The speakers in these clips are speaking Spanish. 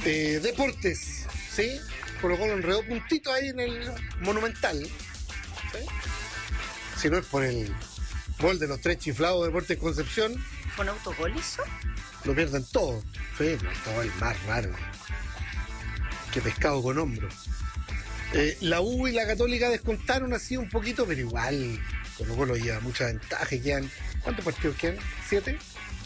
Deportes, ¿sí? Colo-Colo enredó puntito ahí en el Monumental, ¿sí? Si no es por el gol de los 3 chiflados de Deportes Concepción. ¿Con autogol eso? Lo pierden todo. Sí, no, todo el más raro que pescado con hombro. La U y la Católica descontaron así un poquito, pero igual Colo-Colo lleva mucha ventaja y quedan... ¿Cuántos partidos quedan? ¿7?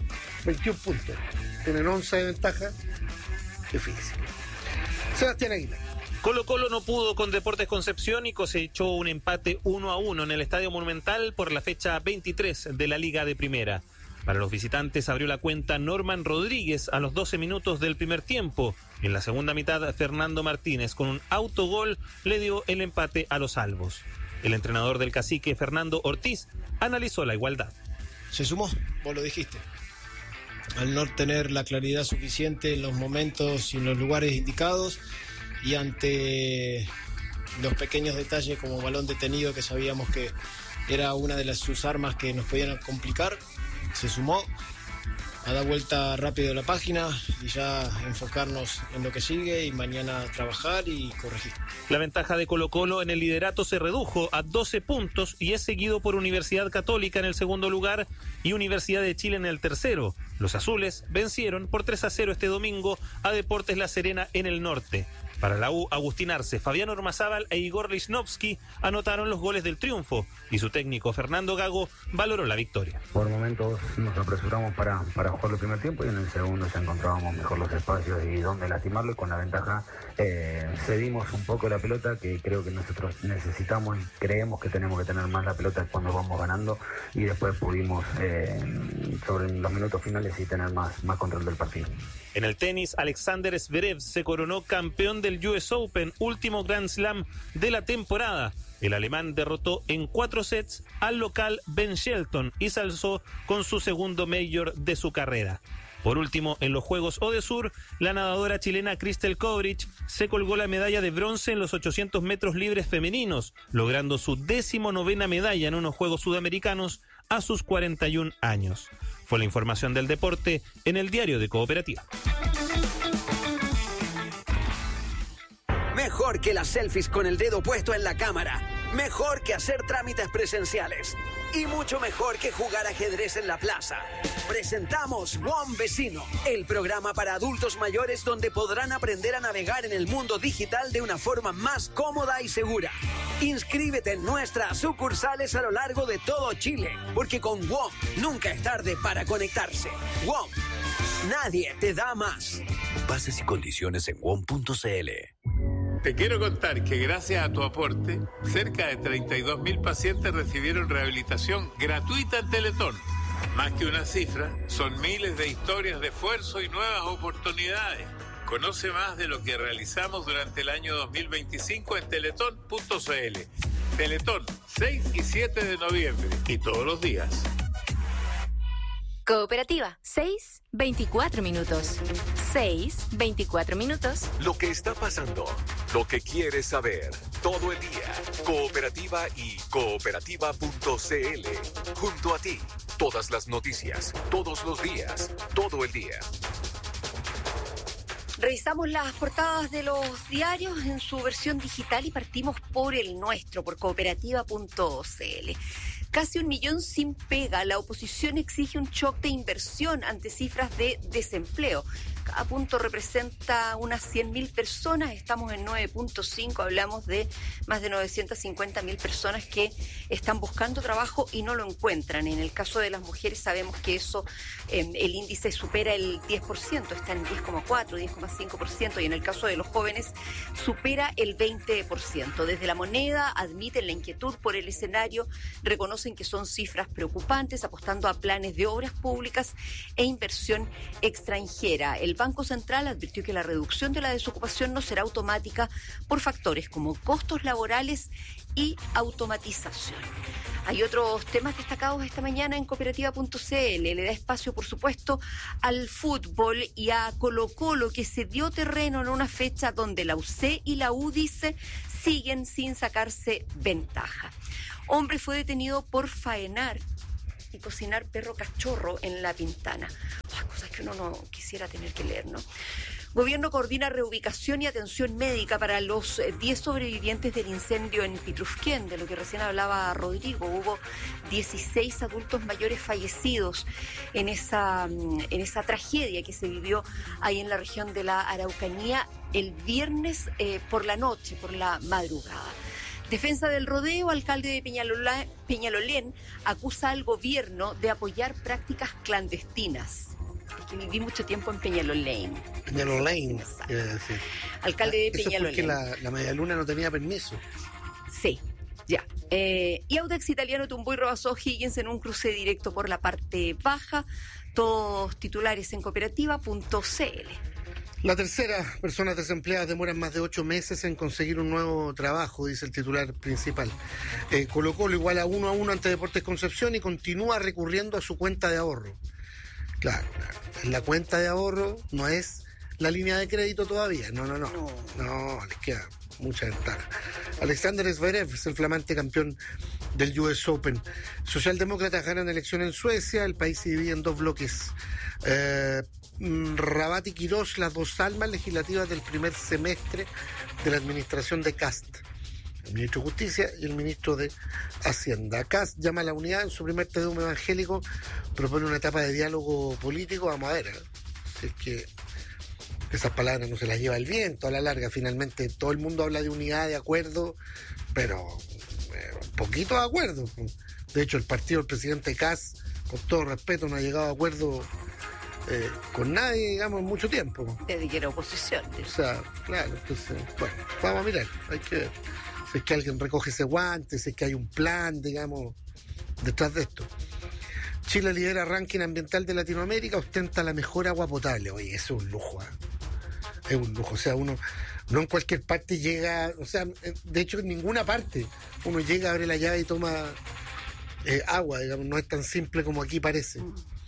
21 puntos. Tienen 11 de ventaja. Difícil. Sebastián Aguilar. Colo-Colo no pudo con Deportes Concepción y cosechó un empate 1-1 en el Estadio Monumental por la fecha 23 de la Liga de Primera. Para los visitantes abrió la cuenta Norman Rodríguez a los 12 minutos del primer tiempo. En la segunda mitad, Fernando Martínez con un autogol le dio el empate a los albos. El entrenador del Cacique, Fernando Ortiz, analizó la igualdad. Se sumó, vos lo dijiste. Al no tener la claridad suficiente en los momentos y en los lugares indicados y ante los pequeños detalles como balón detenido, que sabíamos que era una de sus armas que nos podían complicar, se sumó a dar vuelta rápido a la página y ya enfocarnos en lo que sigue y mañana trabajar y corregir. La ventaja de Colo-Colo en el liderato se redujo a 12 puntos y es seguido por Universidad Católica en el segundo lugar y Universidad de Chile en el tercero. Los azules vencieron por 3-0 este domingo a Deportes La Serena en el norte. Para la U, Agustín Arce, Fabián Ormazábal e Igor Lichnowsky anotaron los goles del triunfo y su técnico Fernando Gago valoró la victoria. Por momentos nos apresuramos para jugar el primer tiempo y en el segundo ya encontrábamos mejor los espacios y dónde lastimarlo, y con la ventaja cedimos un poco la pelota, que creo que nosotros necesitamos y creemos que tenemos que tener más la pelota cuando vamos ganando, y después pudimos sobre los minutos finales y tener más control del partido. En el tenis, Alexander Zverev se coronó campeón del US Open, último Grand Slam de la temporada. El alemán derrotó en 4 sets al local Ben Shelton y se alzó con su segundo major de su carrera. Por último, en los Juegos Odesur, la nadadora chilena Kristel Kovrich se colgó la medalla de bronce en los 800 metros libres femeninos, logrando su 19ª medalla en unos Juegos Sudamericanos a sus 41 años. Fue la información del deporte en el Diario de Cooperativa. Mejor que las selfies con el dedo puesto en la cámara. Mejor que hacer trámites presenciales. Y mucho mejor que jugar ajedrez en la plaza. Presentamos WOM Vecino, el programa para adultos mayores donde podrán aprender a navegar en el mundo digital de una forma más cómoda y segura. Inscríbete en nuestras sucursales a lo largo de todo Chile, porque con WOM nunca es tarde para conectarse. WOM, nadie te da más. Bases y condiciones en WOM.cl. Te quiero contar que gracias a tu aporte, cerca de 32.000 pacientes recibieron rehabilitación gratuita en Teletón. Más que una cifra, son miles de historias de esfuerzo y nuevas oportunidades. Conoce más de lo que realizamos durante el año 2025 en teletón.cl. Teletón, 6 y 7 de noviembre y todos los días. Cooperativa, 6:24 minutos. 6:24 minutos. Lo que está pasando, lo que quieres saber, todo el día. Cooperativa y cooperativa.cl. Junto a ti, todas las noticias, todos los días, todo el día. Revisamos las portadas de los diarios en su versión digital y partimos por el nuestro, por cooperativa.cl. Casi 1 millón sin pega. La oposición exige un shock de inversión ante cifras de desempleo. Cada punto representa unas 100.000 personas. Estamos en 9.5. Hablamos de más de 950.000 personas que están buscando trabajo y no lo encuentran. En el caso de las mujeres sabemos que eso, el índice supera el 10%. Está en 10,4, 10,5%. Y en el caso de los jóvenes supera el 20%. Desde La Moneda admiten la inquietud por el escenario, reconocen que son cifras preocupantes, apostando a planes de obras públicas e inversión extranjera. El Banco Central advirtió que la reducción de la desocupación no será automática por factores como costos laborales y automatización. Hay otros temas destacados esta mañana en cooperativa.cl. Le da espacio, por supuesto, al fútbol y a Colo-Colo, que se dio terreno en una fecha donde la UC y la U, dice, siguen sin sacarse ventaja. Hombre fue detenido por faenar y cocinar perro cachorro en La Pintana. Cosas que uno no quisiera tener que leer, ¿no? Gobierno coordina reubicación y atención médica para los 10 sobrevivientes del incendio en Pitrufquén, de lo que recién hablaba Rodrigo. Hubo 16 adultos mayores fallecidos en esa tragedia que se vivió ahí en la región de la Araucanía el viernes por la noche, por la madrugada. Defensa del Rodeo, alcalde de Peñalolén, acusa al gobierno de apoyar prácticas clandestinas. Porque viví mucho tiempo en Peñalolén. Peñalolén, sí. Alcalde de Eso Peñalolén. porque la medialuna no tenía permiso. Sí, ya. Y Audax Italiano tumbó y rebasó Higgins en un cruce directo por la parte baja. Todos titulares en cooperativa.cl. La tercera, personas desempleadas demoran más de 8 meses en conseguir un nuevo trabajo, dice el titular principal. Colo-Colo igual a 1-1 ante Deportes Concepción y continúa recurriendo a su cuenta de ahorro. Claro. La cuenta de ahorro no es la línea de crédito todavía. No, les queda mucha ventaja. Alexander Zverev es el flamante campeón del US Open. Socialdemócratas ganan elección en Suecia, el país se divide en 2 bloques. Rabat y Quirós, las 2 almas legislativas del primer semestre de la administración de Kast, el ministro de Justicia y el ministro de Hacienda. Kast llama a la unidad en su primer Tedeum evangélico, propone una etapa de diálogo político. Vamos a ver, si es que esas palabras no se las lleva el viento a la larga. Finalmente todo el mundo habla de unidad, de acuerdo, pero poquito de acuerdo. De hecho, el partido del presidente Kast, con todo respeto, no ha llegado a acuerdo con nadie, digamos, en mucho tiempo. Desde que era oposición. O sea, claro, entonces, bueno, vamos a mirar, hay que ver si es que alguien recoge ese guante, si es que hay un plan, digamos, detrás de esto. Chile lidera ranking ambiental de Latinoamérica, ostenta la mejor agua potable. Oye, eso es un lujo, es un lujo. O sea, uno no en cualquier parte llega, o sea, de hecho en ninguna parte uno llega, abre la llave y toma agua, digamos, no es tan simple como aquí parece.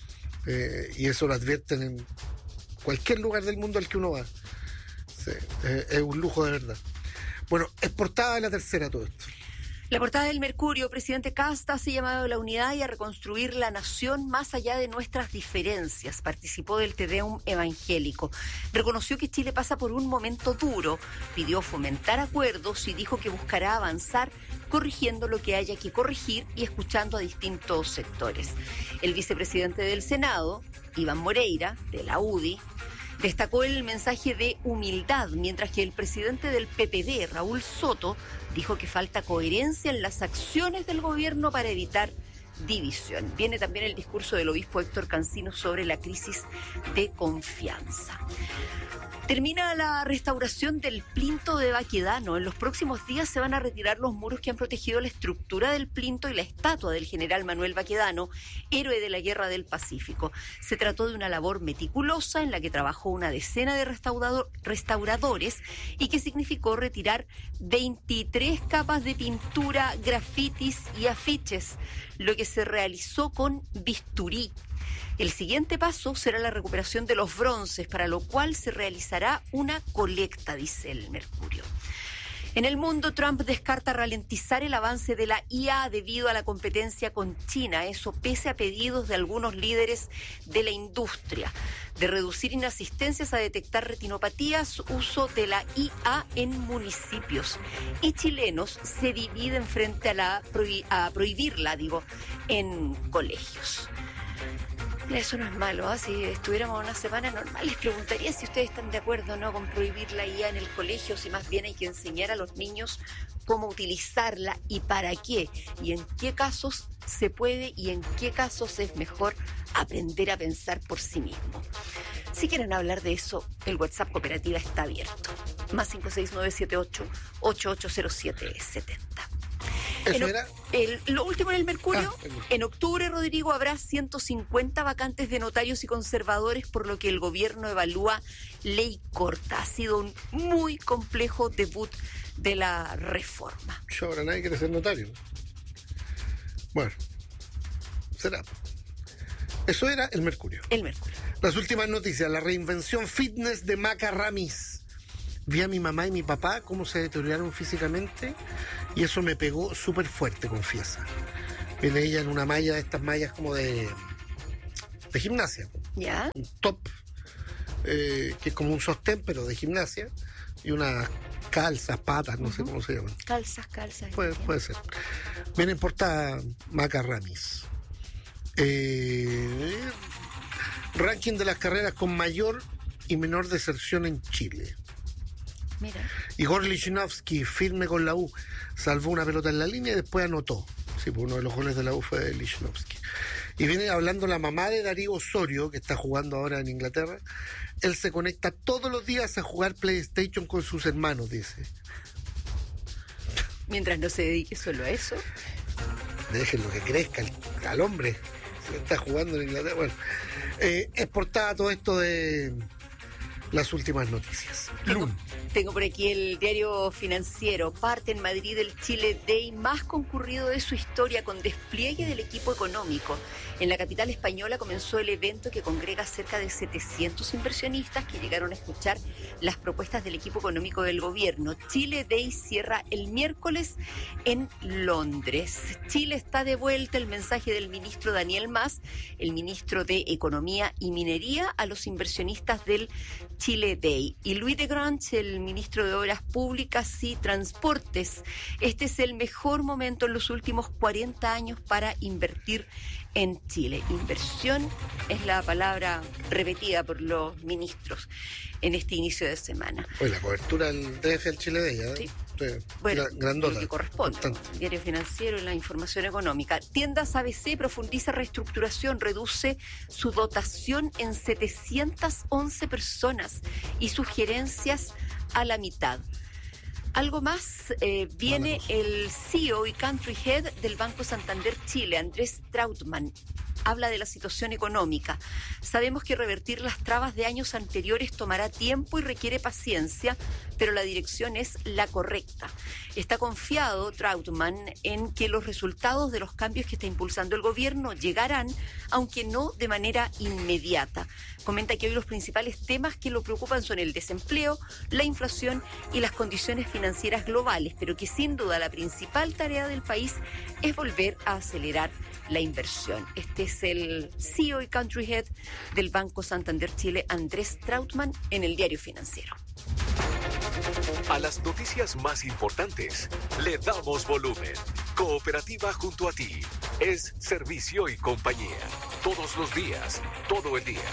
Y eso lo advierten en cualquier lugar del mundo al que uno va. Sí, es un lujo de verdad. Bueno, es portada de La Tercera todo esto. La portada del Mercurio, presidente Kast hace llamado a la unidad y a reconstruir la nación más allá de nuestras diferencias. Participó del Tedeum evangélico. Reconoció que Chile pasa por un momento duro, pidió fomentar acuerdos y dijo que buscará avanzar corrigiendo lo que haya que corregir y escuchando a distintos sectores. El vicepresidente del Senado, Iván Moreira, de la UDI, destacó el mensaje de humildad, mientras que el presidente del PPD, Raúl Soto, dijo que falta coherencia en las acciones del gobierno para evitar división. Viene también el discurso del obispo Héctor Cancino sobre la crisis de confianza. Termina la restauración del plinto de Baquedano. En los próximos días se van a retirar los muros que han protegido la estructura del plinto y la estatua del general Manuel Baquedano, héroe de la Guerra del Pacífico. Se trató de una labor meticulosa en la que trabajó una decena de restauradores y que significó retirar 23 capas de pintura, grafitis y afiches, lo que se realizó con bisturí. El siguiente paso será la recuperación de los bronces, para lo cual se realizará una colecta, dice el Mercurio. En el mundo, Trump descarta ralentizar el avance de la IA debido a la competencia con China, eso pese a pedidos de algunos líderes de la industria, de reducir inasistencias a detectar retinopatías, uso de la IA en municipios. Y chilenos se dividen frente a prohibirla, en colegios. Eso no es malo, ¿eh? Si estuviéramos una semana normal, les preguntaría si ustedes están de acuerdo o no con prohibir la IA en el colegio, si más bien hay que enseñar a los niños cómo utilizarla y para qué, y en qué casos se puede y en qué casos es mejor aprender a pensar por sí mismo. Si quieren hablar de eso, el WhatsApp Cooperativa está abierto. Más 56978-880770. ¿Eso era? Lo último en el Mercurio, en octubre, Rodrigo, habrá 150 vacantes de notarios y conservadores, por lo que el gobierno evalúa ley corta. Ha sido un muy complejo debut de la reforma. Ahora nadie quiere ser notario. Bueno, será. Eso era el Mercurio. El Mercurio. Las últimas noticias, la reinvención fitness de Maca Ramis. Vi a mi mamá y mi papá cómo se deterioraron físicamente y eso me pegó súper fuerte, confiesa. Viene ella en una malla de estas mallas como de gimnasia. ¿Ya? Un top que es como un sostén, pero de gimnasia, y unas calzas, patas, no sé cómo se llaman. Calzas. Puede ser. Viene en portada Maca Ramis. Ranking de las carreras con mayor y menor deserción en Chile. Mira. Igor Lichnowsky, firme con la U, salvó una pelota en la línea y después anotó. Sí, pues uno de los goles de la U fue de Lichnowsky. Y viene hablando la mamá de Darío Osorio, que está jugando ahora en Inglaterra. Él se conecta todos los días a jugar PlayStation con sus hermanos, dice. Mientras no se dedique solo a eso. Déjenlo que crezca al hombre. Se está jugando en Inglaterra. Bueno, es portada todo esto de las últimas noticias. Tengo por aquí el diario Financiero. Parte en Madrid el Chile Day más concurrido de su historia, con despliegue del equipo económico. En la capital española comenzó el evento que congrega cerca de 700 inversionistas que llegaron a escuchar las propuestas del equipo económico del gobierno. Chile Day cierra el miércoles en Londres. Chile está de vuelta, el mensaje del ministro Daniel Mas, el ministro de Economía y Minería, a los inversionistas del Chile Day. Y Luis de Grange, el ministro de Obras Públicas y Transportes. Este es el mejor momento en los últimos 40 años para invertir en Chile. Inversión es la palabra repetida por los ministros en este inicio de semana. Pues la cobertura del DF al Chile Day, ¿eh? Sí. Bueno, grandota. Lo que corresponde. Diario Financiero y la información económica. Tiendas ABC profundiza reestructuración, reduce su dotación en 711 personas y sus gerencias a la mitad. Algo más, viene el CEO y Country Head del Banco Santander Chile, Andrés Trautmann. Habla de la situación económica. Sabemos que revertir las trabas de años anteriores tomará tiempo y requiere paciencia, pero la dirección es la correcta. Está confiado Trautmann en que los resultados de los cambios que está impulsando el gobierno llegarán, aunque no de manera inmediata. Comenta que hoy los principales temas que lo preocupan son el desempleo, la inflación y las condiciones financieras globales, pero que sin duda la principal tarea del país es volver a acelerar la inversión. Este es el CEO y Country Head del Banco Santander Chile, Andrés Trautmann, en el Diario Financiero. A las noticias más importantes le damos volumen. Cooperativa junto a ti. Es servicio y compañía. Todos los días, todo el día.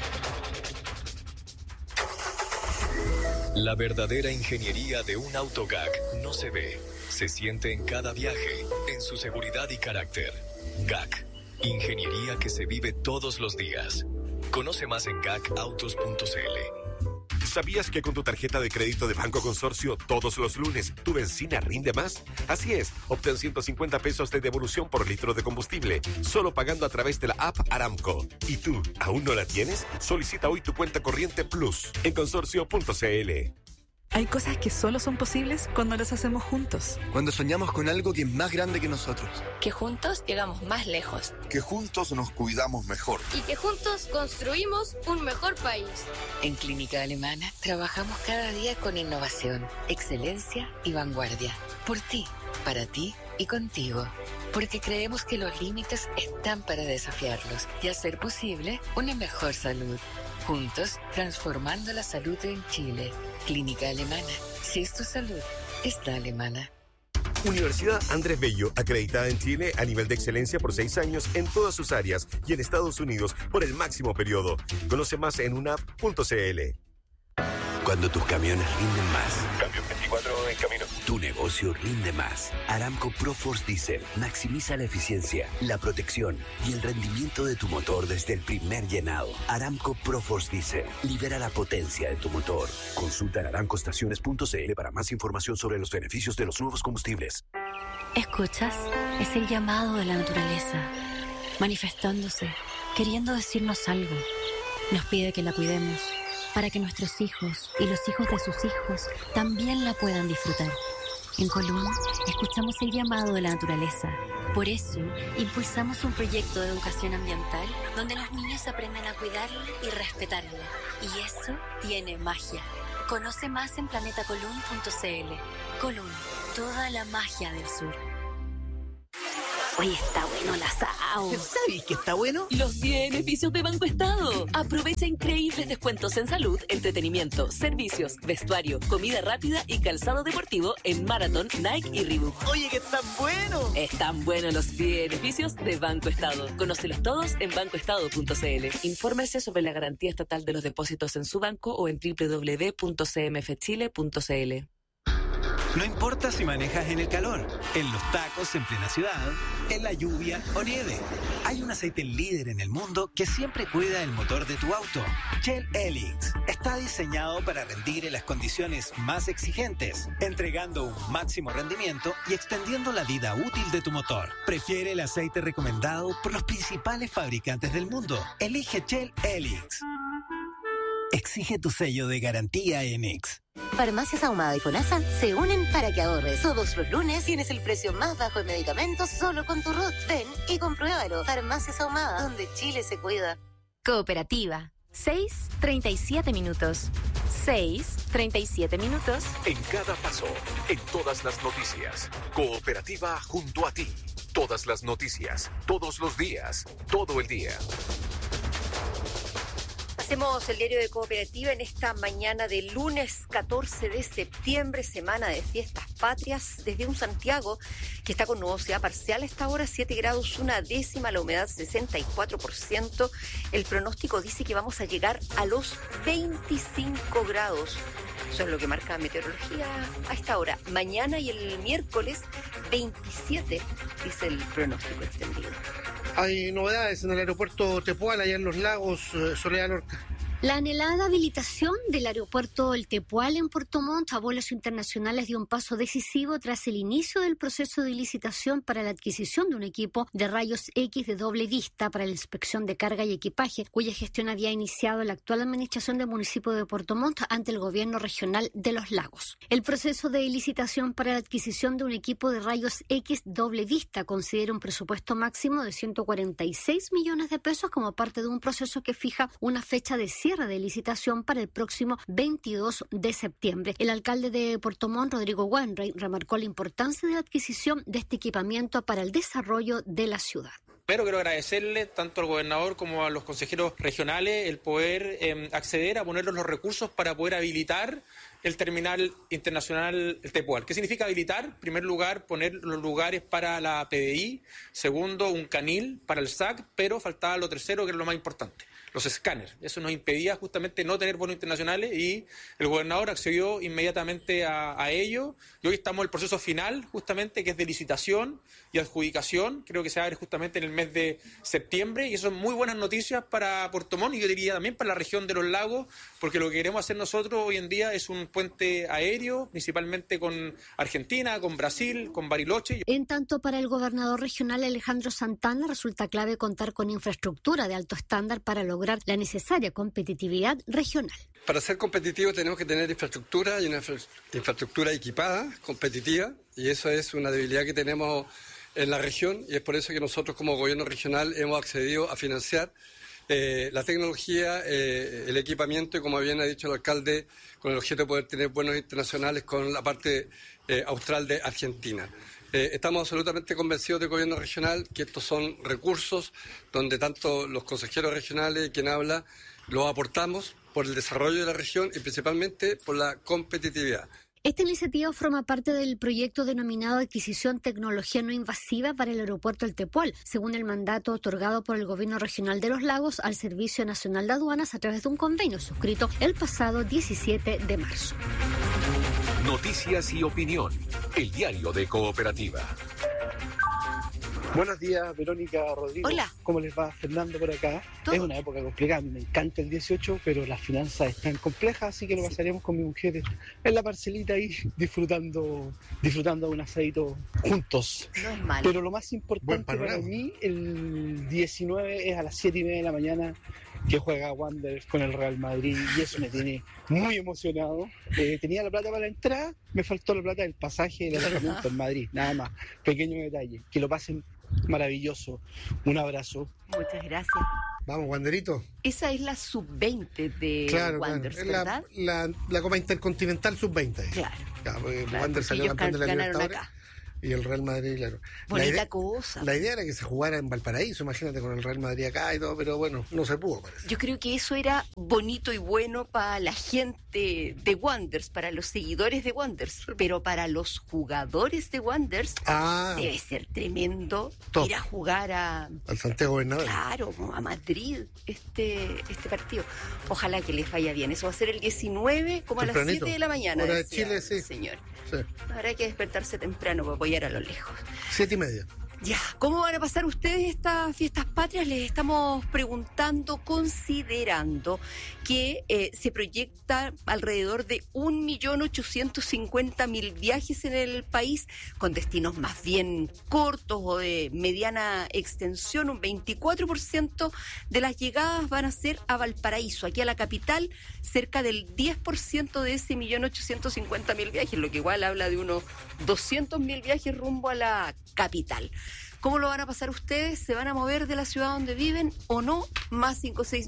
La verdadera ingeniería de un auto GAC no se ve, se siente en cada viaje, en su seguridad y carácter. GAC, ingeniería que se vive todos los días. Conoce más en gacautos.cl. ¿Sabías que con tu tarjeta de crédito de Banco Consorcio todos los lunes tu benzina rinde más? Así es, obtén 150 pesos de devolución por litro de combustible, solo pagando a través de la app Aramco. ¿Y tú, aún no la tienes? Solicita hoy tu cuenta corriente Plus en consorcio.cl. Hay cosas que solo son posibles cuando las hacemos juntos. Cuando soñamos con algo que es más grande que nosotros. Que juntos llegamos más lejos. Que juntos nos cuidamos mejor. Y que juntos construimos un mejor país. En Clínica Alemana trabajamos cada día con innovación, excelencia y vanguardia. Por ti, para ti y contigo. Porque creemos que los límites están para desafiarlos y hacer posible una mejor salud. Juntos, transformando la salud en Chile. Clínica Alemana. Si es tu salud, es la alemana. Universidad Andrés Bello, acreditada en Chile a nivel de excelencia por 6 años en todas sus áreas y en Estados Unidos por el máximo periodo. Conoce más en unap.cl. Cuando tus camiones rinden más. Cambio 24 en camino. Tu negocio rinde más. Aramco ProForce Diesel maximiza la eficiencia, la protección y el rendimiento de tu motor desde el primer llenado. Aramco ProForce Diesel libera la potencia de tu motor. Consulta en aramcoestaciones.cl para más información sobre los beneficios de los nuevos combustibles. ¿Escuchas? Es el llamado de la naturaleza, manifestándose, queriendo decirnos algo. Nos pide que la cuidemos, para que nuestros hijos y los hijos de sus hijos también la puedan disfrutar. En Colún, escuchamos el llamado de la naturaleza. Por eso, impulsamos un proyecto de educación ambiental donde los niños aprenden a cuidarla y respetarla. Y eso tiene magia. Conoce más en planetacolún.cl. Colún, toda la magia del sur. Oye, está bueno el asado. ¿Sabéis que está bueno? Los beneficios de Banco Estado. Aprovecha increíbles descuentos en salud, entretenimiento, servicios, vestuario, comida rápida y calzado deportivo en Marathon, Nike y Reebok. Oye, que están buenos. Están buenos los beneficios de Banco Estado. Conócelos todos en bancoestado.cl. Infórmese sobre la garantía estatal de los depósitos en su banco o en www.cmfchile.cl. No importa si manejas en el calor, en los tacos en plena ciudad, en la lluvia o nieve. Hay un aceite líder en el mundo que siempre cuida el motor de tu auto. Shell Helix está diseñado para rendir en las condiciones más exigentes, entregando un máximo rendimiento y extendiendo la vida útil de tu motor. Prefiere el aceite recomendado por los principales fabricantes del mundo. Elige Shell Helix. Exige tu sello de garantía Enix. Farmacias Ahumada y FONASA se unen para que ahorres. Todos los lunes tienes el precio más bajo en medicamentos solo con tu RUT. Ven y compruébalo. Farmacias Ahumada, donde Chile se cuida. Cooperativa. 6:37 minutos. 6:37 minutos. En cada paso, en todas las noticias. Cooperativa junto a ti. Todas las noticias, todos los días, todo el día. Hacemos el diario de Cooperativa en esta mañana de lunes 14 de septiembre, semana de fiestas patrias, desde un Santiago que está con nubosidad parcial a esta hora, 7 grados, 1/10, la humedad 64%. El pronóstico dice que vamos a llegar a los 25 grados. Eso es lo que marca meteorología a esta hora. Mañana y el miércoles 27, dice el pronóstico extendido. Hay novedades en el aeropuerto Tepual, allá en Los Lagos, Soledad Lorca. La anhelada habilitación del aeropuerto El Tepual en Puerto Montt a vuelos internacionales dio un paso decisivo tras el inicio del proceso de licitación para la adquisición de un equipo de rayos X de doble vista para la inspección de carga y equipaje, cuya gestión había iniciado la actual administración del municipio de Puerto Montt ante el gobierno regional de Los Lagos. El proceso de licitación para la adquisición de un equipo de rayos X doble vista considera un presupuesto máximo de 146 millones de pesos como parte de un proceso que fija una fecha de cierre de licitación para el próximo 22 de septiembre. El alcalde de Puerto Montt, Rodrigo Wainwright, remarcó la importancia de la adquisición de este equipamiento para el desarrollo de la ciudad. Primero quiero agradecerle tanto al gobernador como a los consejeros regionales el poder acceder a ponerlos los recursos para poder habilitar el terminal internacional el Tepual. ¿Qué significa habilitar? En primer lugar, poner los lugares para la PDI. Segundo, un canil para el SAC, pero faltaba lo tercero, que era lo más importante, los escáneres. Eso nos impedía justamente no tener vuelos internacionales y el gobernador accedió inmediatamente a ello. Y hoy estamos en el proceso final, justamente, que es de licitación y adjudicación. Creo que se abre justamente en el mes de septiembre y eso son muy buenas noticias para Puerto Montt y yo diría también para la región de Los Lagos, porque lo que queremos hacer nosotros hoy en día es un puente aéreo, principalmente con Argentina, con Brasil, con Bariloche. En tanto, para el gobernador regional Alejandro Santana resulta clave contar con infraestructura de alto estándar para lograr la necesaria competitividad regional. Para ser competitivos tenemos que tener infraestructura y una infraestructura equipada, competitiva, y eso es una debilidad que tenemos en la región y es por eso que nosotros como gobierno regional hemos accedido a financiar la tecnología, el equipamiento y como bien ha dicho el alcalde, con el objeto de poder tener vuelos internacionales con la parte austral de Argentina. Estamos absolutamente convencidos del gobierno regional que estos son recursos donde tanto los consejeros regionales, quien habla, los aportamos por el desarrollo de la región y principalmente por la competitividad. Esta iniciativa forma parte del proyecto denominado Adquisición Tecnología No Invasiva para el Aeropuerto El Tepual, según el mandato otorgado por el Gobierno Regional de Los Lagos al Servicio Nacional de Aduanas a través de un convenio suscrito el pasado 17 de marzo. Noticias y opinión. El diario de Cooperativa. Buenos días, Verónica, Rodrigo. Hola. ¿Cómo les va? Fernando por acá. ¿Todo? Es una época complicada, me encanta el 18, pero las finanzas están complejas, así que lo pasaremos con mi mujer en la parcelita ahí, disfrutando de un asadito juntos. No es malo. Pero lo más importante para mí, el 19 es a las 7:30 de la mañana, que juega Wanderers con el Real Madrid y eso me tiene muy emocionado. Tenía la plata para la entrada, me faltó la plata del pasaje y el alojamiento en Madrid, nada más. Pequeño detalle. Que lo pasen maravilloso. Un abrazo. Muchas gracias. Vamos, Wanderito. Esa es la sub-20 de Wanderers, es ¿verdad? la Copa Intercontinental sub-20. Claro. Wander salió campeón de la Libertadores. Y el Real Madrid, claro. Bonita cosa. La idea era que se jugara en Valparaíso, imagínate, con el Real Madrid acá y todo, pero bueno, no se pudo, parece. Yo creo que eso era bonito y bueno para la gente de Wanderers, para los seguidores de Wanderers, pero para los jugadores de Wanderers debe ser tremendo ir a jugar al Santiago Bernabéu. Claro, a Madrid este partido. Ojalá que les vaya bien. Eso va a ser el 19, como a las 7 de la mañana. Hora de Chile, sí. Señor. Sí. Habrá que despertarse temprano para apoyar a lo lejos. 7:30. Ya, ¿cómo van a pasar ustedes estas fiestas patrias? Les estamos preguntando, considerando que se proyecta alrededor de 1.850.000 viajes en el país, con destinos más bien cortos o de mediana extensión. Un 24% de las llegadas van a ser a Valparaíso, aquí a la capital, cerca del 10% de ese 1.850.000 viajes, lo que igual habla de unos 200.000 viajes rumbo a la capital. ¿Cómo lo van a pasar ustedes? ¿Se van a mover de la ciudad donde viven o no? Más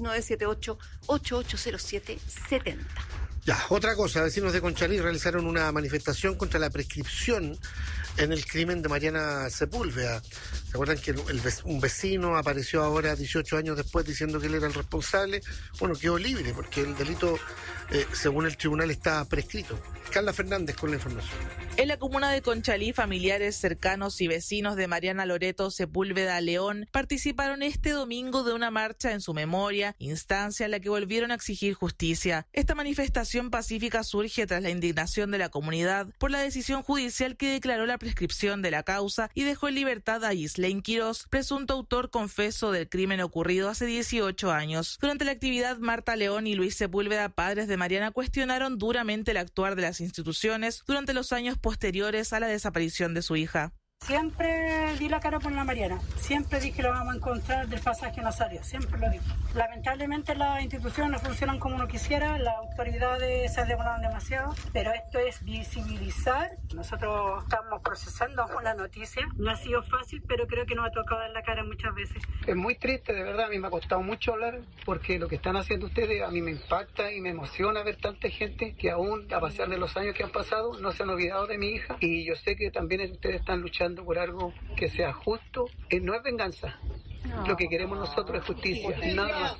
56978-880770. Ya, otra cosa, vecinos de Conchalí realizaron una manifestación contra la prescripción en el crimen de Mariana Sepúlveda. ¿Se acuerdan que un vecino apareció ahora 18 años después diciendo que él era el responsable? Bueno, quedó libre porque el delito, según el tribunal, está prescrito. Carla Fernández con la información. En la comuna de Conchalí, familiares cercanos y vecinos de Mariana Loreto Sepúlveda León participaron este domingo de una marcha en su memoria, instancia en la que volvieron a exigir justicia. Esta manifestación pacífica surge tras la indignación de la comunidad por la decisión judicial que declaró la prescripción de la causa y dejó en libertad a Ghislaine Quirós, presunto autor confeso del crimen ocurrido hace 18 años. Durante la actividad, Marta León y Luis Sepúlveda, padres de Mariana, cuestionaron duramente el actuar de las instituciones durante los años posteriores a la desaparición de su hija. Siempre di la cara por la Mariana, siempre dije que lo vamos a encontrar del pasaje Nazario, siempre lo digo. Lamentablemente las instituciones no funcionan como uno quisiera, las autoridades se demoran demasiado, pero esto es visibilizar. Nosotros estamos procesando una noticia, no ha sido fácil, pero creo que nos ha tocado dar la cara muchas veces. Es muy triste, de verdad, a mí me ha costado mucho hablar, porque lo que están haciendo ustedes a mí me impacta y me emociona ver tanta gente que aún, a pesar de los años que han pasado, no se han olvidado de mi hija, y yo sé que también ustedes están luchando por algo que sea justo. No es venganza. No. Lo que queremos nosotros es justicia. Nada más.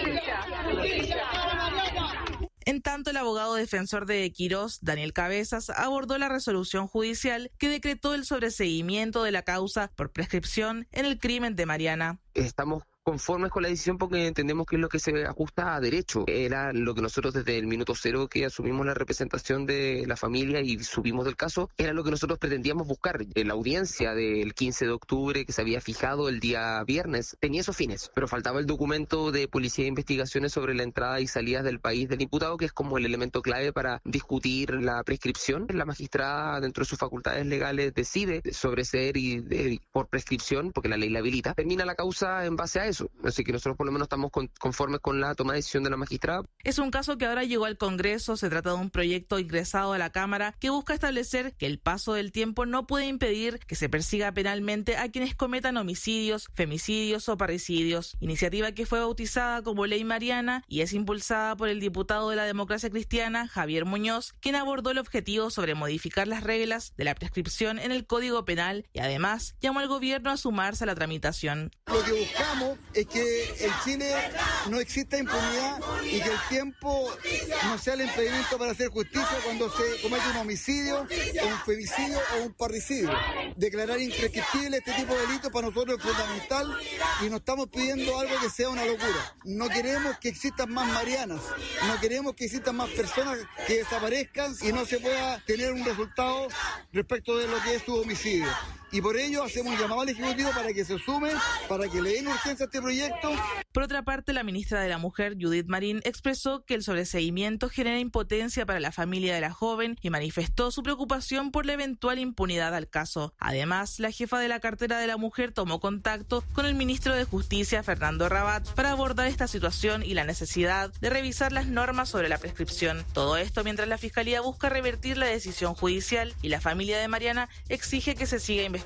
En tanto, el abogado defensor de Quirós, Daniel Cabezas, abordó la resolución judicial que decretó el sobreseguimiento de la causa por prescripción en el crimen de Mariana. Estamos conformes con la decisión porque entendemos que es lo que se ajusta a derecho. Era lo que nosotros desde el minuto cero que asumimos la representación de la familia y subimos del caso, era lo que nosotros pretendíamos buscar. La audiencia del 15 de octubre que se había fijado el día viernes tenía esos fines, pero faltaba el documento de policía de investigaciones sobre la entrada y salida del país del imputado, que es como el elemento clave para discutir la prescripción. La magistrada, dentro de sus facultades legales, decide sobreseer y por prescripción, porque la ley la habilita, termina la causa en base a eso. Así que nosotros por lo menos estamos conformes con la toma de decisión de la magistrada. Es un caso que ahora llegó al Congreso. Se trata de un proyecto ingresado a la Cámara que busca establecer que el paso del tiempo no puede impedir que se persiga penalmente a quienes cometan homicidios, femicidios o parricidios. Iniciativa que fue bautizada como Ley Mariana y es impulsada por el diputado de la Democracia Cristiana, Javier Muñoz, quien abordó el objetivo sobre modificar las reglas de la prescripción en el Código Penal y además llamó al gobierno a sumarse a la tramitación. Lo que buscamos es que en Chile no exista impunidad y que el tiempo no sea el impedimento para hacer justicia cuando se comete un homicidio, o un femicidio o un parricidio. Declarar imprescriptible este tipo de delitos para nosotros es fundamental y no estamos pidiendo algo que sea una locura. No queremos que existan más Marianas, no queremos que existan más personas que desaparezcan y no se pueda tener un resultado respecto de lo que es su homicidio. Y por ello hacemos un llamado al Ejecutivo para que se sume, para que le den urgencia a este proyecto. Por otra parte, la ministra de la Mujer, Judith Marín, expresó que el sobreseguimiento genera impotencia para la familia de la joven y manifestó su preocupación por la eventual impunidad al caso. Además, la jefa de la cartera de la Mujer tomó contacto con el ministro de Justicia, Fernando Rabat, para abordar esta situación y la necesidad de revisar las normas sobre la prescripción. Todo esto mientras la Fiscalía busca revertir la decisión judicial y la familia de Mariana exige que se siga investigando.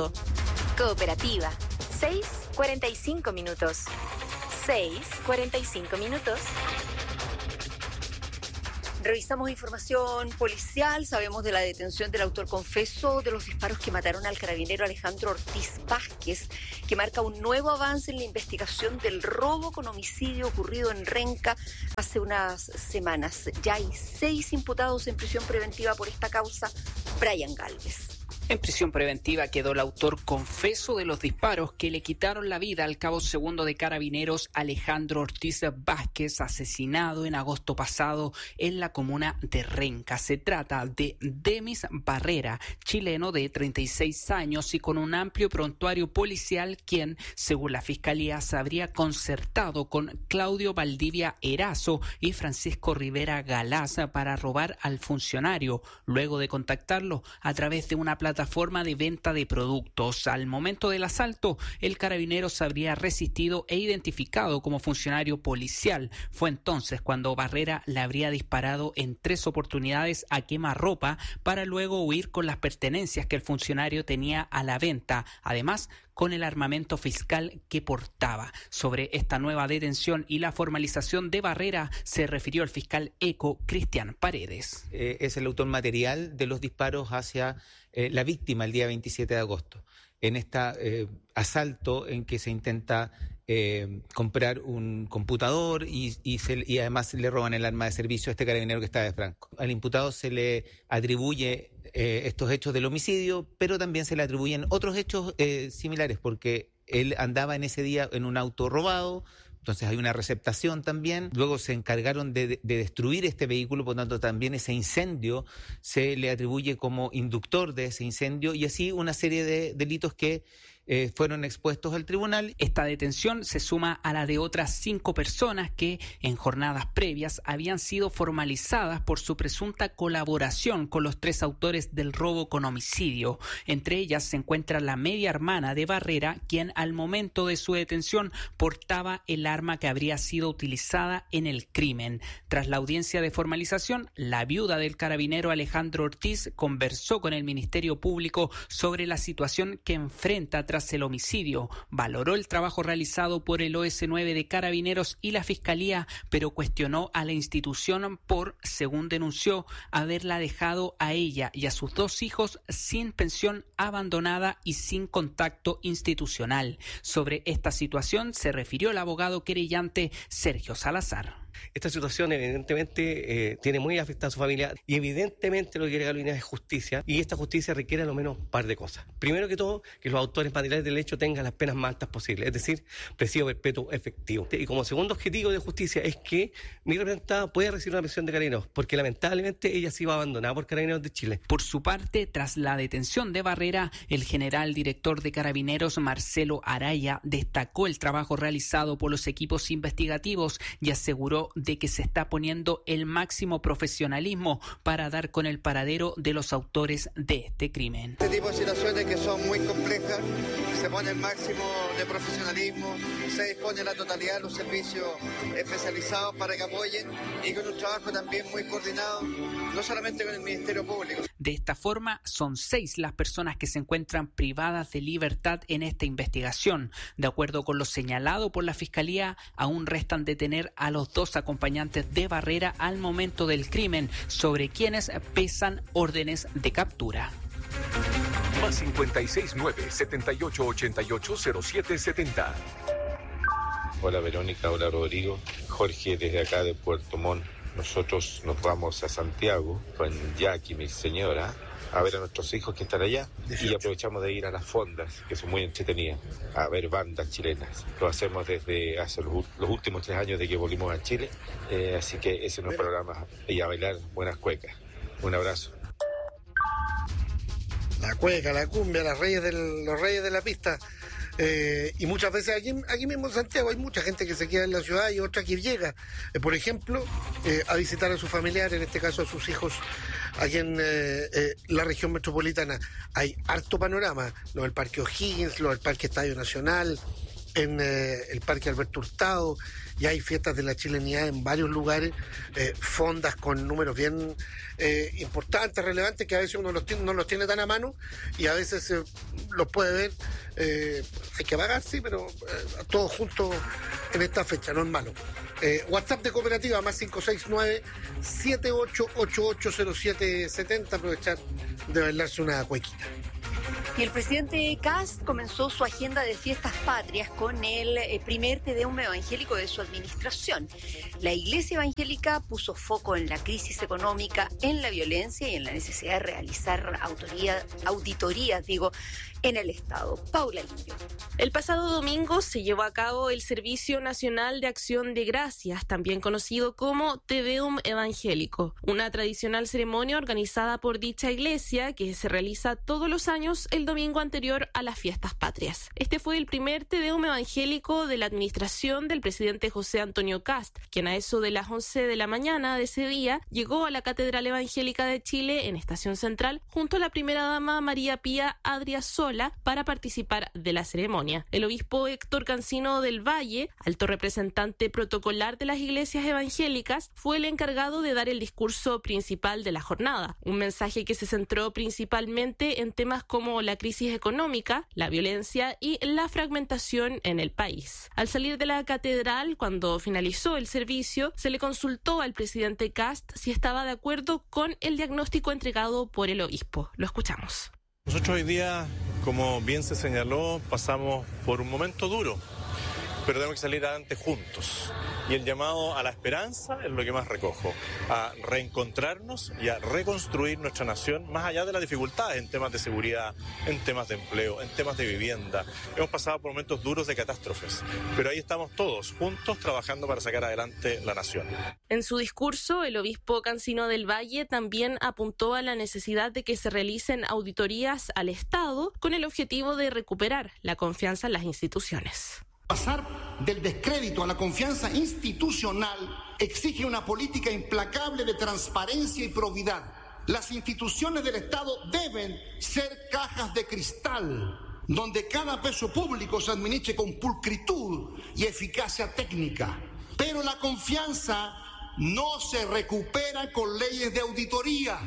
Cooperativa. 6:45 minutos. 6:45 minutos. Revisamos información policial, sabemos de la detención del autor confeso de los disparos que mataron al carabinero Alejandro Ortiz Vázquez, que marca un nuevo avance en la investigación del robo con homicidio ocurrido en Renca hace unas semanas. Ya hay 6 imputados en prisión preventiva por esta causa. Brian Galvez. En prisión preventiva quedó el autor confeso de los disparos que le quitaron la vida al cabo segundo de Carabineros Alejandro Ortiz Vázquez, asesinado en agosto pasado en la comuna de Renca. Se trata de Demis Barrera, chileno de 36 años y con un amplio prontuario policial, quien, según la Fiscalía, se habría concertado con Claudio Valdivia Erazo y Francisco Rivera Galaz para robar al funcionario, luego de contactarlo a través de una plataforma de venta de productos. Al momento del asalto, el carabinero se habría resistido e identificado como funcionario policial. Fue entonces cuando Barrera le habría disparado en 3 oportunidades a quemarropa para luego huir con las pertenencias que el funcionario tenía a la venta, además con el armamento fiscal que portaba. Sobre esta nueva detención y la formalización de Barrera se refirió el fiscal ECO, Cristian Paredes. Es el autor material de los disparos hacia la víctima el día 27 de agosto. En este asalto en que se intenta comprar un computador y además le roban el arma de servicio a este carabinero que está de Franco. Al imputado se le atribuye estos hechos del homicidio, pero también se le atribuyen otros hechos similares, porque él andaba en ese día en un auto robado. Entonces hay una receptación también. Luego se encargaron de destruir este vehículo, por lo tanto también ese incendio se le atribuye como inductor de ese incendio, y así una serie de delitos que fueron expuestos al tribunal. Esta detención se suma a la de otras 5 personas que en jornadas previas habían sido formalizadas por su presunta colaboración con los 3 autores del robo con homicidio. Entre ellas se encuentra la media hermana de Barrera, quien al momento de su detención portaba el arma que habría sido utilizada en el crimen. Tras la audiencia de formalización, la viuda del carabinero Alejandro Ortiz conversó con el Ministerio Público sobre la situación que enfrenta tras el homicidio. Valoró el trabajo realizado por el OS9 de Carabineros y la Fiscalía, pero cuestionó a la institución por, según denunció, haberla dejado a ella y a sus 2 hijos sin pensión, abandonada y sin contacto institucional. Sobre esta situación se refirió el abogado querellante Sergio Salazar. Esta situación evidentemente tiene muy afectada a su familia y evidentemente lo que quiere Carolina es justicia, y esta justicia requiere a lo menos un par de cosas. Primero que todo, que los autores materiales del hecho tengan las penas más altas posibles, es decir, presidio perpetuo efectivo. Y como segundo objetivo de justicia es que mi representada pueda recibir una pensión de Carabineros, porque lamentablemente ella se iba abandonada por Carabineros de Chile. Por su parte, tras la detención de Barrera, el general director de Carabineros, Marcelo Araya, destacó el trabajo realizado por los equipos investigativos y aseguró de que se está poniendo el máximo profesionalismo para dar con el paradero de los autores de este crimen. Este tipo de situaciones que son muy complejas, se pone el máximo de profesionalismo, se dispone la totalidad de los servicios especializados para que apoyen, y con un trabajo también muy coordinado, no solamente con el Ministerio Público. De esta forma, son 6 las personas que se encuentran privadas de libertad en esta investigación. De acuerdo con lo señalado por la Fiscalía, aún restan detener a los 2 acompañantes de Barrera al momento del crimen, sobre quienes pesan órdenes de captura. Más 569-7888-0770. Hola Verónica, hola Rodrigo. Jorge desde acá de Puerto Montt. Nosotros nos vamos a Santiago con Jackie, mi señora, a ver a nuestros hijos que están allá, y aprovechamos de ir a las fondas, que son muy entretenidas, a ver bandas chilenas. Lo hacemos desde hace los últimos 3 años de que volvimos a Chile, así que ese es nuestro programa, y a bailar buenas cuecas. Un abrazo. La cueca, la cumbia, los reyes de la pista. Y muchas veces aquí mismo en Santiago hay mucha gente que se queda en la ciudad y otra que llega, por ejemplo, a visitar a sus familiares, en este caso a sus hijos, aquí en la región metropolitana. Hay harto panorama, lo del Parque O'Higgins, lo del Parque Estadio Nacional, en el Parque Alberto Hurtado, y hay fiestas de la chilenidad en varios lugares, fondas con números bien importantes, relevantes, que a veces uno no los tiene tan a mano y a veces los puede ver. Hay que pagar, sí, pero todos juntos en esta fecha, no es malo. WhatsApp de Cooperativa, más 569-78880770, aprovechar de bailarse una cuequita. Y el presidente Kast comenzó su agenda de fiestas patrias con el primer Te Deum evangélico de su administración. La Iglesia Evangélica puso foco en la crisis económica, en la violencia y en la necesidad de realizar auditorías en el Estado. Paula Limpio. El pasado domingo se llevó a cabo el Servicio Nacional de Acción de Gracias, también conocido como Te Deum evangélico, una tradicional ceremonia organizada por dicha iglesia que se realiza todos los años el domingo anterior a las fiestas patrias. Este fue el primer Te Deum evangélico de la administración del presidente José Antonio Kast, quien a eso de las 11 de la mañana de ese día llegó a la Catedral Evangélica de Chile en Estación Central junto a la primera dama María Pía Adriasola para participar de la ceremonia. El obispo Héctor Cancino del Valle, alto representante protocolar de las iglesias evangélicas, fue el encargado de dar el discurso principal de la jornada, un mensaje que se centró principalmente en temas como la crisis económica, la violencia y la fragmentación en el país. Al salir de la catedral, cuando finalizó el servicio, se le consultó al presidente Kast si estaba de acuerdo con el diagnóstico entregado por el obispo. Lo escuchamos. Nosotros hoy día, como bien se señaló, pasamos por un momento duro, pero tenemos que salir adelante juntos. Y el llamado a la esperanza es lo que más recojo, a reencontrarnos y a reconstruir nuestra nación más allá de las dificultades en temas de seguridad, en temas de empleo, en temas de vivienda. Hemos pasado por momentos duros de catástrofes, pero ahí estamos todos juntos trabajando para sacar adelante la nación. En su discurso, el obispo Cancino del Valle también apuntó a la necesidad de que se realicen auditorías al Estado con el objetivo de recuperar la confianza en las instituciones. Pasar del descrédito a la confianza institucional exige una política implacable de transparencia y probidad. Las instituciones del Estado deben ser cajas de cristal, donde cada peso público se administre con pulcritud y eficacia técnica. Pero la confianza no se recupera con leyes de auditoría.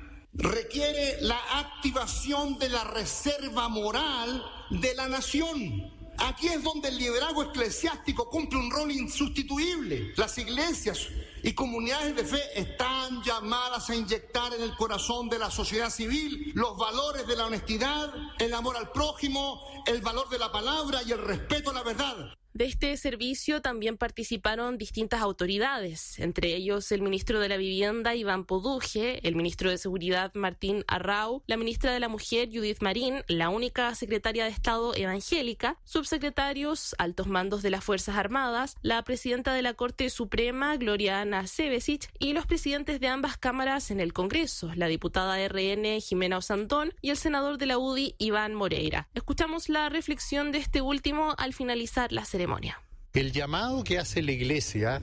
Requiere la activación de la reserva moral de la nación. Aquí es donde el liderazgo eclesiástico cumple un rol insustituible. Las iglesias y comunidades de fe están llamadas a inyectar en el corazón de la sociedad civil los valores de la honestidad, el amor al prójimo, el valor de la palabra y el respeto a la verdad. De este servicio también participaron distintas autoridades, entre ellos el ministro de la Vivienda, Iván Poduje, el ministro de Seguridad, Martín Arrau, la ministra de la Mujer, Judith Marín, la única secretaria de Estado evangélica, subsecretarios, altos mandos de las Fuerzas Armadas, la presidenta de la Corte Suprema, Gloria Ana Cebesich, y los presidentes de ambas cámaras en el Congreso, la diputada RN, Jimena Osandón, y el senador de la UDI, Iván Moreira. Escuchamos la reflexión de este último al finalizar la ceremonia. El llamado que hace la Iglesia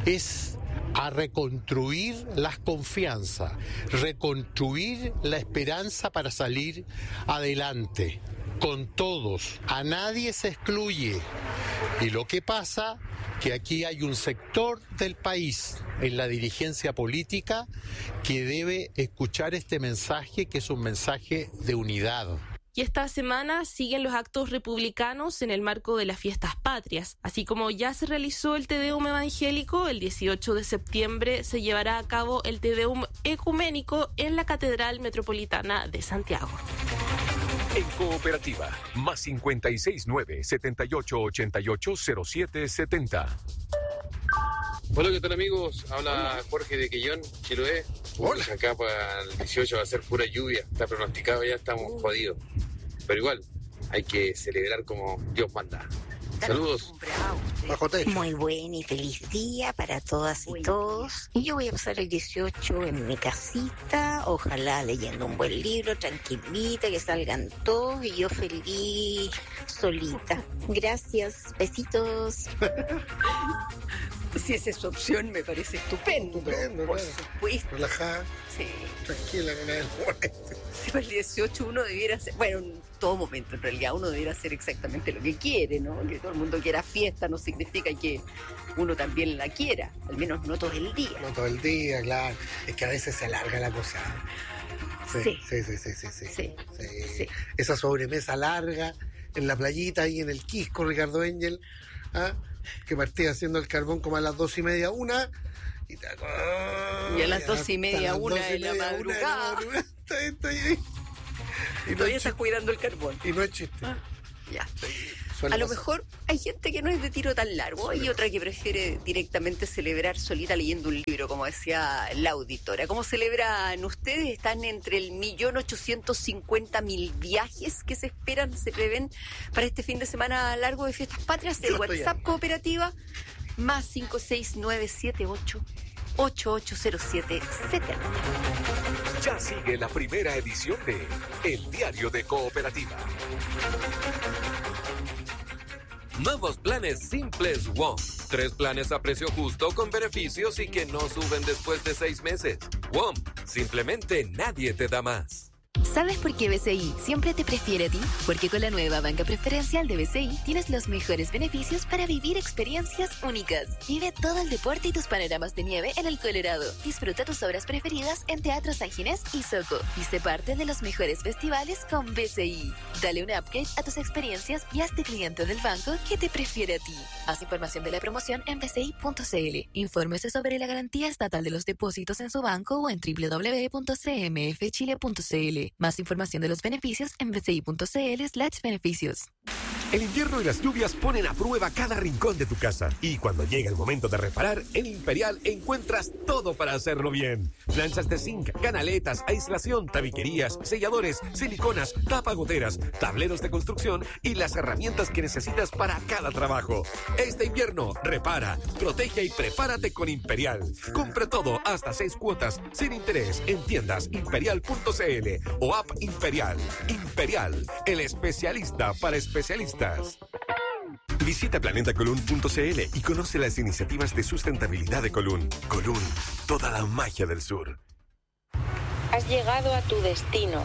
es a reconstruir las confianzas, reconstruir la esperanza para salir adelante con todos. A nadie se excluye. Y lo que pasa que aquí hay un sector del país en la dirigencia política que debe escuchar este mensaje, que es un mensaje de unidad. Y esta semana siguen los actos republicanos en el marco de las fiestas patrias. Así como ya se realizó el Te Deum evangélico, el 18 de septiembre se llevará a cabo el Te Deum ecuménico en la Catedral Metropolitana de Santiago. En Cooperativa, más 569-7888-0770. Hola, ¿qué tal, amigos? Habla Jorge de Quillón, Chiloé. Hola. Acá para el 18 va a ser pura lluvia. Está pronosticado, ya estamos jodidos. Pero igual, hay que celebrar como Dios manda. Saludos. Muy buen y feliz día para todas y todos. Y yo voy a pasar el 18 en mi casita, ojalá leyendo un buen libro, tranquilita, que salgan todos y yo feliz, solita. Gracias, besitos. Si esa es su opción, me parece estupendo. Por supuesto. Relajada. Sí. Tranquila con él. Si para el 18 uno debiera hacer, bueno, en todo momento en realidad uno debiera hacer exactamente lo que quiere, ¿no? Que todo el mundo quiera fiesta no significa que uno también la quiera, al menos no todo el día. No todo el día, claro. Es que a veces se alarga la cosa. Sí. Esa sobremesa larga en la playita ahí en el Quisco, Ricardo Engel, que partía haciendo el carbón como a las 2:30, 1:00, y a las 2:30, 1:00 de la madrugada. Y todavía estás cuidando el carbón. Y no es chiste. Ya. A lo mejor hay gente que no es de tiro tan largo y otra que prefiere directamente celebrar solita leyendo un libro, como decía la auditora. ¿Cómo celebran ustedes? ¿Están entre el 1.850.000 viajes que se esperan, se prevén para este fin de semana largo de Fiestas Patrias? El WhatsApp Cooperativa más 56978 880770. Ya sigue la primera edición de El Diario de Cooperativa. Nuevos planes simples WOM. 3 planes a precio justo con beneficios y que no suben después de 6 meses. WOM, simplemente nadie te da más. ¿Sabes por qué BCI siempre te prefiere a ti? Porque con la nueva banca preferencial de BCI tienes los mejores beneficios para vivir experiencias únicas. Vive todo el deporte y tus panoramas de nieve en el Colorado. Disfruta tus obras preferidas en Teatro San Ginés y Soco. Y sé parte de los mejores festivales con BCI. Dale un upgrade a tus experiencias y hazte cliente del banco que te prefiere a ti. Haz información de la promoción en bci.cl. Infórmese sobre la garantía estatal de los depósitos en su banco o en www.cmfchile.cl. Más información de los beneficios en bci.cl/beneficios. El invierno y las lluvias ponen a prueba cada rincón de tu casa. Y cuando llega el momento de reparar, en Imperial encuentras todo para hacerlo bien. Planchas de zinc, canaletas, aislación, tabiquerías, selladores, siliconas, tapagoteras, tableros de construcción y las herramientas que necesitas para cada trabajo. Este invierno, repara, protege y prepárate con Imperial. Compra todo hasta 6 cuotas sin interés en tiendas imperial.cl o app Imperial. Imperial, el especialista para especialistas. Visita planetacolun.cl y conoce las iniciativas de sustentabilidad de Colún. Colún, toda la magia del sur. Has llegado a tu destino.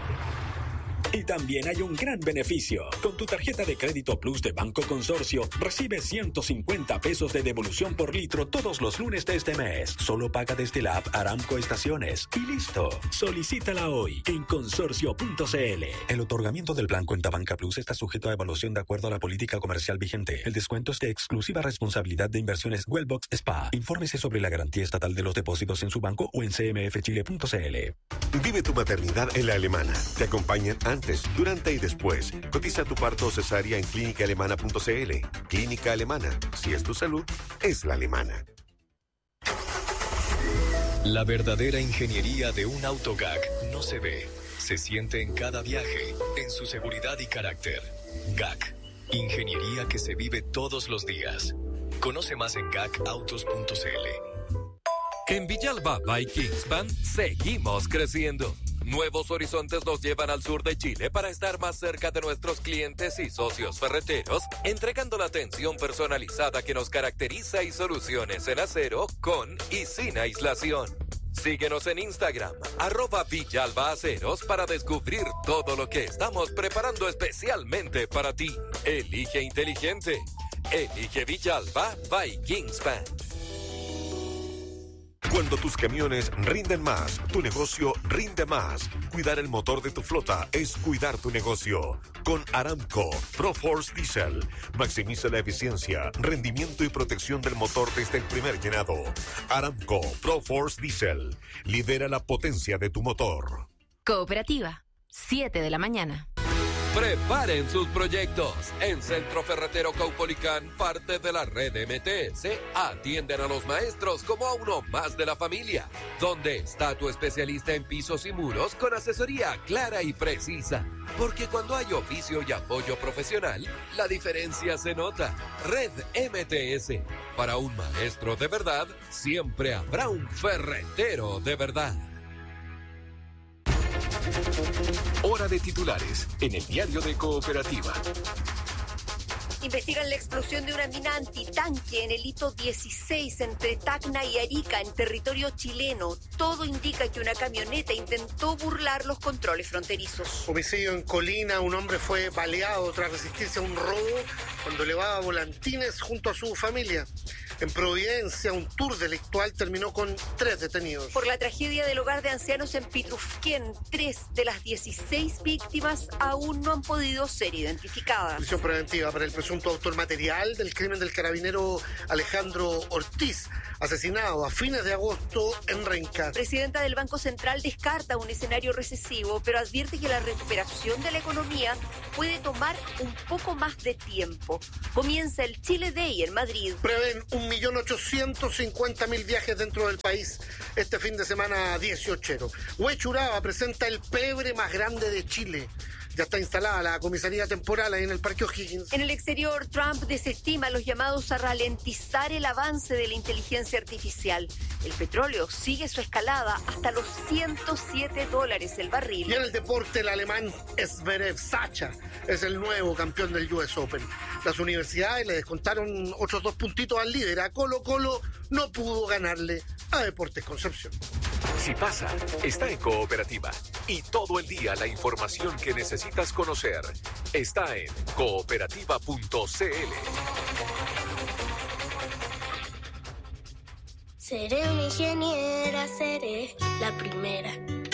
Y también hay un gran beneficio. Con tu tarjeta de crédito Plus de Banco Consorcio, recibes 150 pesos de devolución por litro todos los lunes de este mes. Solo paga desde la app Aramco Estaciones. Y listo. Solicítala hoy en consorcio.cl. El otorgamiento del plan Cuenta Banca Plus está sujeto a evaluación de acuerdo a la política comercial vigente. El descuento es de exclusiva responsabilidad de Inversiones Wellbox SPA. Infórmese sobre la garantía estatal de los depósitos en su banco o en cmfchile.cl. Vive tu maternidad en La Alemana. Te acompañan antes, durante y después. Cotiza tu parto o cesárea en clínicaalemana.cl. Clínica Alemana. Si es tu salud, es la alemana. La verdadera ingeniería de un auto GAC no se ve, se siente en cada viaje, en su seguridad y carácter. GAC, ingeniería que se vive todos los días. Conoce más en gacautos.cl. En Villalba by Kingspan seguimos creciendo. Nuevos horizontes nos llevan al sur de Chile para estar más cerca de nuestros clientes y socios ferreteros, entregando la atención personalizada que nos caracteriza y soluciones en acero con y sin aislación. Síguenos en Instagram, @VillalbaAceros para descubrir todo lo que estamos preparando especialmente para ti. Elige inteligente. Elige Villalba by Kingspan. Cuando tus camiones rinden más, tu negocio rinde más. Cuidar el motor de tu flota es cuidar tu negocio. Con Aramco ProForce Diesel, maximiza la eficiencia, rendimiento y protección del motor desde el primer llenado. Aramco ProForce Diesel, lidera la potencia de tu motor. Cooperativa, 7 de la mañana. Preparen sus proyectos. En Centro Ferretero Caupolicán, parte de la red MTS, atienden a los maestros como a uno más de la familia. ¿Dónde está tu especialista en pisos y muros con asesoría clara y precisa? Porque cuando hay oficio y apoyo profesional, la diferencia se nota. Red MTS. Para un maestro de verdad, siempre habrá un ferretero de verdad. Hora de titulares en el Diario de Cooperativa. Investigan la explosión de una mina antitanque en el hito 16 entre Tacna y Arica, en territorio chileno. Todo indica que una camioneta intentó burlar los controles fronterizos. Homicidio en Colina. Un hombre fue baleado tras resistirse a un robo cuando elevaba volantines junto a su familia. En Providencia, un tour delictual terminó con 3 detenidos. Por la tragedia del hogar de ancianos en Pitrufquén, 3 de las 16 víctimas aún no han podido ser identificadas. Prisión preventiva para el presunto autor material del crimen del carabinero Alejandro Ortiz, asesinado a fines de agosto en Renca. Presidenta del Banco Central descarta un escenario recesivo, pero advierte que la recuperación de la economía puede tomar un poco más de tiempo. Comienza el Chile Day en Madrid. Prevén 1.850.000 viajes dentro del país este fin de semana 18. Huechuraba presenta el pebre más grande de Chile. Ya está instalada la comisaría temporal ahí en el Parque O'Higgins. En el exterior, Trump desestima los llamados a ralentizar el avance de la inteligencia artificial. El petróleo sigue su escalada hasta los $107 el barril. Y en el deporte, el alemán Zverev Sacha es el nuevo campeón del US Open. Las universidades le descontaron otros 2 puntitos al líder. A Colo-Colo no pudo ganarle a Deportes Concepción. Si pasa, está en Cooperativa. Y todo el día la información que necesitas conocer está en cooperativa.cl. Seré una ingeniera, seré la primera.